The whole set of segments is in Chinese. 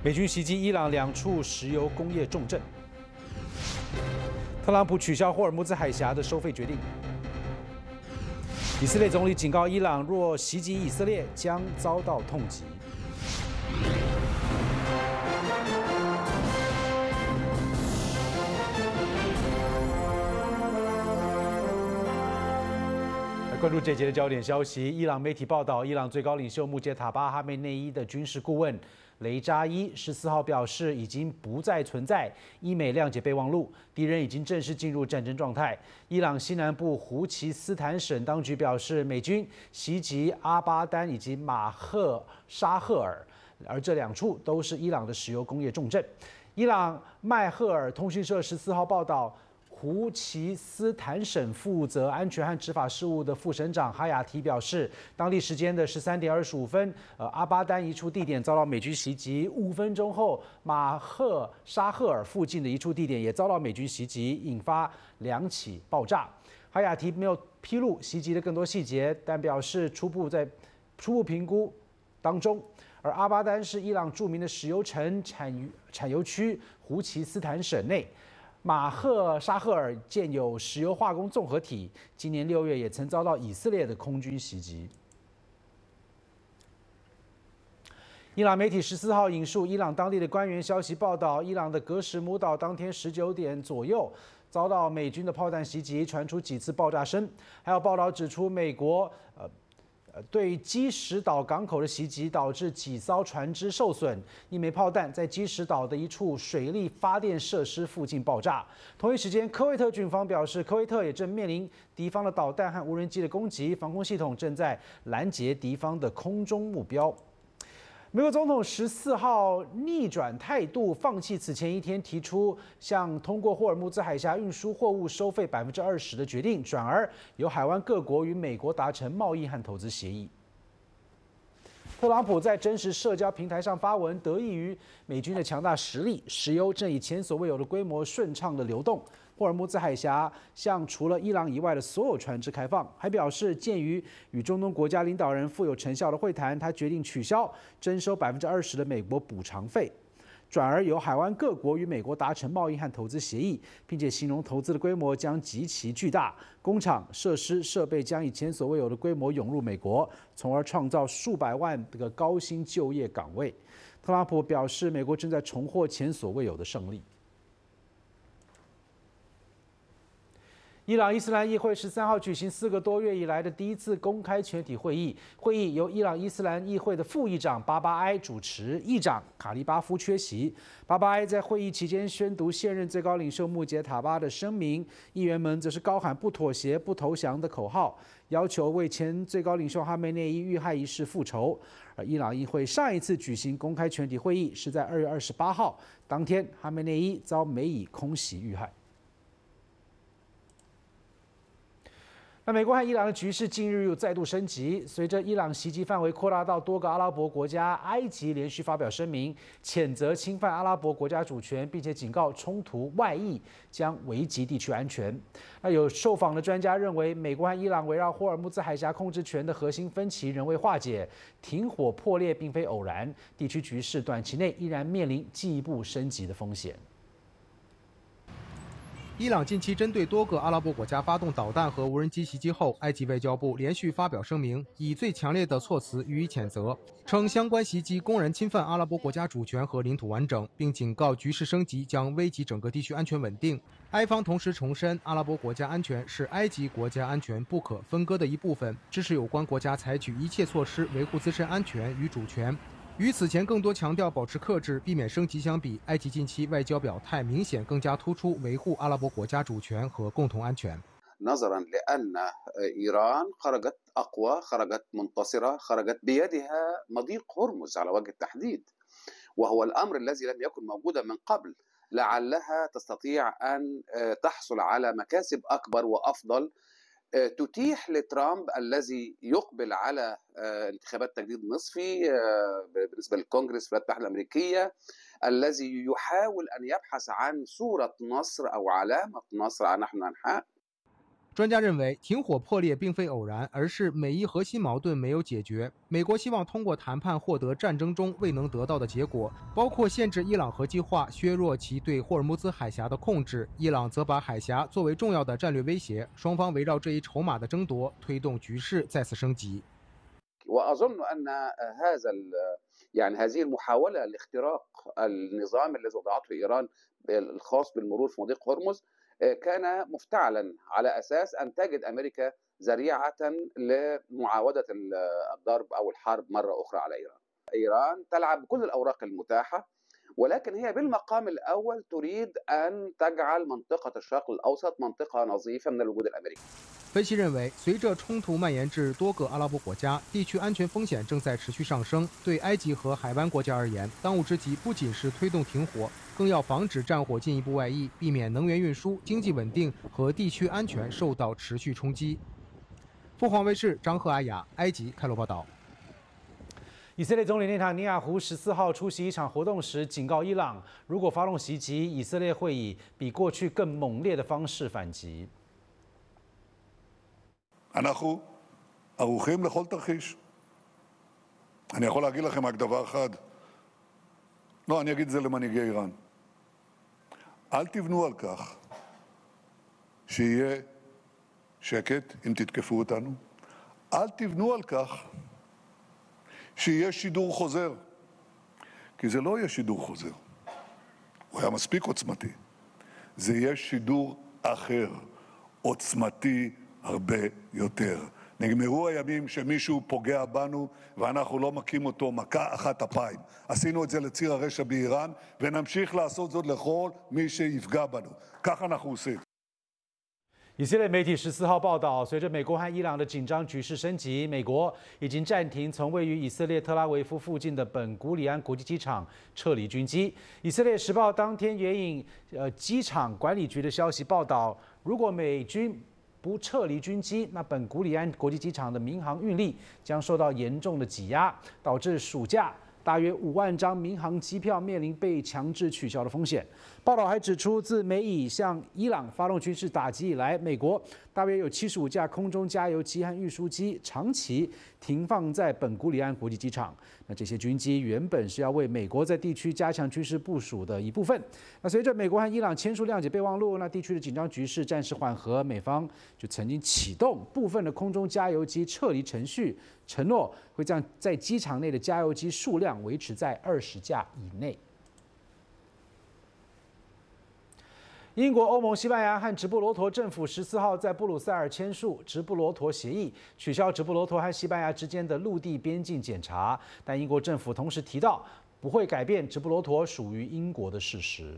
美军袭击伊朗2处石油工业重镇。特朗普取消霍尔木兹海峡的收费决定。以色列总理警告伊朗，若袭击以色列，将遭到痛击。关注这节的焦点消息，伊朗媒体报道，伊朗最高领袖穆杰塔巴·哈梅内伊的军事顾问雷扎伊14号表示，已经不再存在伊美谅解备忘录，敌人已经正式进入战争状态。伊朗西南部胡奇斯坦省当局表示，美军袭击阿巴丹以及马赫沙赫尔，而这2处都是伊朗的石油工业重镇。伊朗迈赫尔通讯社14号报道。胡奇斯坦省负责安全和执法事务的副省长哈雅提表示，当地时间的13点25分，阿巴丹一处地点遭到美军袭击。5分钟后，马赫沙赫尔附近的一处地点也遭到美军袭击，引发2起爆炸。哈雅提没有披露袭击的更多细节，但表示初步评估当中。而阿巴丹是伊朗著名的石油城产油区，胡奇斯坦省内。马赫沙赫尔建有石油化工综合体，今年6月也曾遭到以色列的空军袭击。伊朗媒体14号引述伊朗当地的官员消息报道，伊朗的格什姆岛当天19点左右遭到美军的炮弹袭击，传出几次爆炸声。还有报道指出，美国对基什岛港口的袭击导致几艘船只受损，一枚炮弹在基什岛的一处水力发电设施附近爆炸。同一时间，科威特军方表示，科威特也正面临敌方的导弹和无人机的攻击，防空系统正在拦截敌方的空中目标。美国总统14号逆转态度，放弃此前一天提出向通过霍尔木兹海峡运输货物收费20%的决定，转而由海湾各国与美国达成贸易和投资协议。特朗普在真实社交平台上发文，得益于美军的强大实力，石油正以前所未有的规模顺畅的流动。霍尔木兹海峡向除了伊朗以外的所有船只开放，还表示，鉴于与中东国家领导人富有成效的会谈，他决定取消征收20%的美国补偿费，转而由海湾各国与美国达成贸易和投资协议，并且形容投资的规模将极其巨大，工厂、设施、设备将以前所未有的规模涌入美国，从而创造数百万个高薪就业岗位。特朗普表示，美国正在重获前所未有的胜利。伊朗伊斯兰议会13号举行4个多月以来的第一次公开全体会议，会议由伊朗伊斯兰议会的副议长巴巴埃主持，议长卡利巴夫缺席。巴巴埃在会议期间宣读现任最高领袖穆杰塔巴的声明，议员们则是高喊"不妥协、不投降"的口号，要求为前最高领袖哈梅内伊遇害一事复仇。而伊朗议会上一次举行公开全体会议是在2月28号，当天哈梅内伊遭美以空袭遇害。那美国和伊朗的局势近日又再度升级，随着伊朗袭击范围扩大到多个阿拉伯国家，埃及连续发表声明，谴责侵犯阿拉伯国家主权，并且警告冲突外溢将危及地区安全。那有受访的专家认为，美国和伊朗围绕霍尔木兹海峡控制权的核心分歧仍未化解，停火破裂并非偶然，地区局势短期内依然面临进一步升级的风险。 伊朗近期针对多个阿拉伯国家发动导弹和无人机袭击后，埃及外交部连续发表声明，以最强烈的措辞予以谴责，称相关袭击公然侵犯阿拉伯国家主权和领土完整，并警告局势升级将危及整个地区安全稳定。埃方同时重申，阿拉伯国家安全是埃及国家安全不可分割的一部分，支持有关国家采取一切措施维护自身安全与主权。与此前更多强调保持克制、避免升级相比，埃及近期外交表态明显更加突出维护阿拉伯国家主权和共同安全。 نظرا لأن إيران خرجت أقوى، خرجت منتصرة، خرجت بيدها مضيق هرمز على وجه التحديد، وهو الأمر الذي لم يكن موجودا من قبل، لعلها تستطيع أن تحصل على مكاسب أكبر وأفضل تتيح لترامب الذي يقبل على انتخابات تجديد نصفي بالنسبة للكونغرس في الولايات المتحدة الأمريكية الذي يحاول أن يبحث عن صورة نصر أو علامة نصر على نحو أنحاء 专家认为，停火破裂并非偶然，而是美伊核心矛盾没有解决。美国希望通过谈判获得战争中未能得到的结果，包括限制伊朗核计划、削弱其对霍尔木兹海峡的控制。伊朗则把海峡作为重要的战略威胁。双方围绕这一筹码的争夺，推动局势再次升级。 وأظن أن يعني هذه المحاولة لاختراق النظام الذي وضعته إيران الخاص بالمرور في مضيق هرمز كان مفتعلا على أساس أن تجد أمريكا ذريعة لمعاودة الضرب أو الحرب مرة أخرى على إيران. إيران تلعب بكل الأوراق المتاحة ولكن هي بالمقام الأول تريد أن تجعل منطقة الشرق الأوسط منطقة نظيفة من الوجود الأمريكي. 分析认为，随着冲突蔓延至多个阿拉伯国家，地区安全风险正在持续上升。对埃及和海湾国家而言，当务之急不仅是推动停火，更要防止战火进一步外溢，避免能源运输、经济稳定和地区安全受到持续冲击。凤凰卫视张赫阿雅，埃及开罗报道。 以色列总理内塔尼亚胡14号出席一场活动时，警告伊朗，如果发动袭击，以色列会以比过去更猛烈的方式反击。 אנחנו ערוכים לכל תרחיש. אני יכול להגיד לכם רק דבר אחד. לא, אני אגיד את זה למנהיגי איראן. אל תבנו על כך שיהיה שקט אם תתקפו אותנו. אל תבנו על כך שיהיה שידור חוזר. כי זה לא יהיה שידור חוזר. הוא היה מספיק עוצמתי. זה יהיה שידור אחר, עוצמתי, הרבה יותר. נגמרו הימים שמישהו פוגע בנו ואנחנו לא מכים אותו מכה אחת אפיים. עשינו את זה לציר הרשע באיראן ונמשיך לעשות זאת לכל מי שיפגע בנו. ככה אנחנו עושים. 以色列媒体14号报道，随着美国和伊朗的紧张局势升级，美国已经暂停从位于以色列特拉维夫附近的本古里安国际机场撤离军机。以色列时报当天援引机场管理局的消息报道，如果美军不撤离军机，那本古里安国际机场的民航运力将受到严重的挤压，导致暑假大约5万张民航机票面临被强制取消的风险。报道还指出，自美以向伊朗发动军事打击以来，美国大约有75架空中加油机和运输机长期停放在本古里安国际机场。那这些军机原本是要为美国在地区加强军事部署的一部分。那随着美国和伊朗签署谅解备忘录，那地区的紧张局势暂时缓和，美方就曾经启动部分的空中加油机撤离程序，承诺会将在机场内的加油机数量维持在20架以内。英国、欧盟、西班牙和直布罗陀政府14号在布鲁塞尔签署直布罗陀协议，取消直布罗陀和西班牙之间的陆地边境检查。但英国政府同时提到，不会改变直布罗陀属于英国的事实。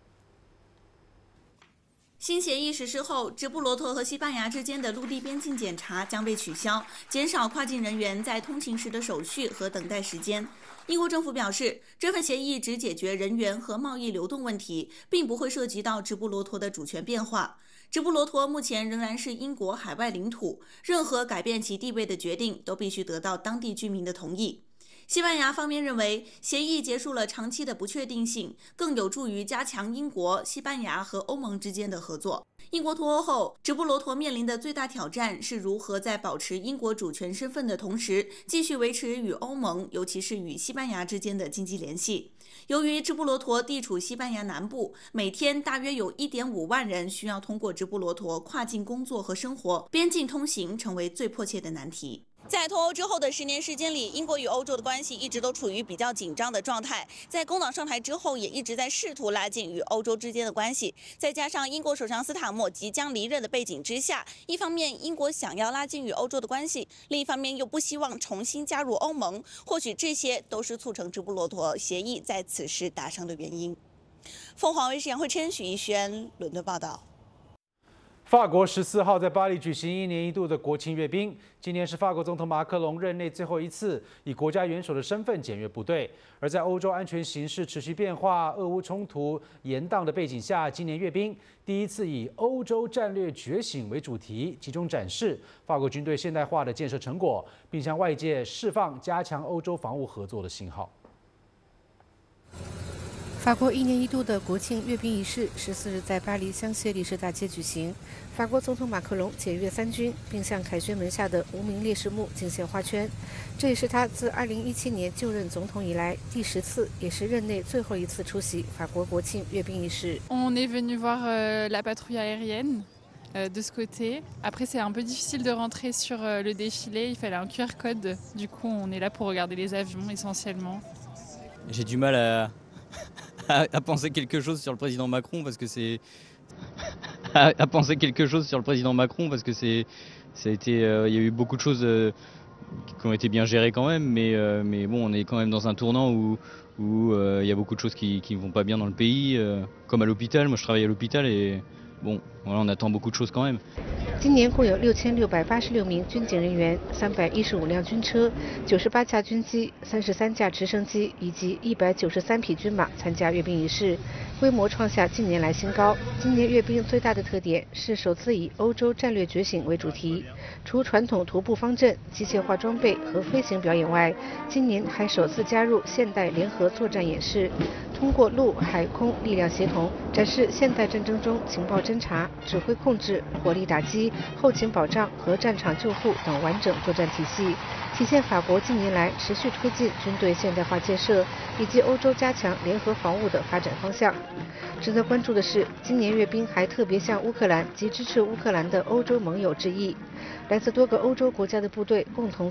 新协议实施后，直布罗陀和西班牙之间的陆地边境检查将被取消，减少跨境人员在通行时的手续和等待时间。英国政府表示，这份协议只解决人员和贸易流动问题，并不会涉及到直布罗陀的主权变化。直布罗陀目前仍然是英国海外领土，任何改变其地位的决定都必须得到当地居民的同意。西班牙方面认为，协议结束了长期的不确定性，更有助于加强英国、西班牙和欧盟之间的合作。英国脱欧后，直布罗陀面临的最大挑战是如何在保持英国主权身份的同时，继续维持与欧盟，尤其是与西班牙之间的经济联系。由于直布罗陀地处西班牙南部，每天大约有1.5万人需要通过直布罗陀跨境工作和生活，边境通行成为最迫切的难题。在脱欧之后的10年时间里，英国与欧洲的关系一直都处于比较紧张的状态。在工党上台之后，也一直在试图拉近与欧洲之间的关系。再加上英国首相斯塔默即将离任的背景之下，一方面英国想要拉近与欧洲的关系，另一方面又不希望重新加入欧盟。或许这些都是促成直布罗陀协议在此时达成的原因。凤凰卫视杨慧琛、许逸轩伦敦报道。 法国14号在巴黎举行1年1度的国庆阅兵，今年是法国总统马克龙任内最后一次以国家元首的身份检阅部队。而在欧洲安全形势持续变化、俄乌冲突延宕的背景下，今年阅兵第一次以欧洲战略觉醒为主题，集中展示法国军队现代化的建设成果，并向外界释放加强欧洲防务合作的信号。 法国1年1度的国庆阅兵仪式14日在巴黎香榭丽舍大街举行。法国总统马克龙检阅3军，并向凯旋门下的无名烈士墓敬献花圈。这也是他自2017年就任总统以来第10次，也是任内最后一次出席法国国庆阅兵仪式。 On est venu voir la patrouille aérienne. De ce côté. Après, c'est un peu difficile de rentrer sur le défilé. Il fallait un QR code. Du coup, on est là pour regarder les avions essentiellement. J'ai du mal à penser quelque chose sur le président Macron parce que c'est à penser quelque chose sur le président Macron parce que ça a été il y a eu beaucoup de choses qui ont été bien gérées quand même, mais bon, on est quand même dans un tournant où il y a beaucoup de choses qui vont pas bien dans le pays, comme à l'hôpital. Moi, je travaille à l'hôpital et bon, voilà, on attend beaucoup de choses quand même. 今年共有6686名军警人员、315辆军车、98架军机、33架直升机以及193匹军马参加阅兵仪式，规模创下近年来新高。今年阅兵最大的特点是首次以欧洲战略觉醒为主题，除传统徒步方阵、机械化装备和飞行表演外，今年还首次加入现代联合作战演示，通过陆海空力量协同，展示现代战争中情报侦察、指挥控制、火力打击、后勤保障和战场救护等完整作战体系，体现法国近年来持续推进军队现代化建设以及欧洲加强联合防务的发展方向。值得关注的是，今年阅兵还特别向乌克兰及支持乌克兰的欧洲盟友致意，来自多个欧洲国家的部队共同